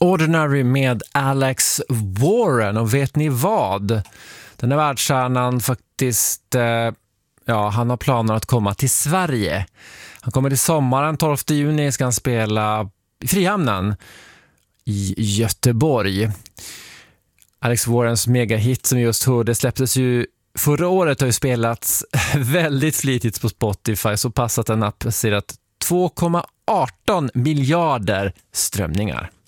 Ordinary med Alex Warren, och vet ni vad? Den här världsstjärnan faktiskt, han har planer att komma till Sverige. Han kommer till sommaren, 12 juni ska han spela i Frihamnen i Göteborg. Alex Warrens megahit som just hörde släpptes ju förra året, har ju spelats väldigt flitigt på Spotify, så pass att den har passerat 2,18 miljarder strömningar.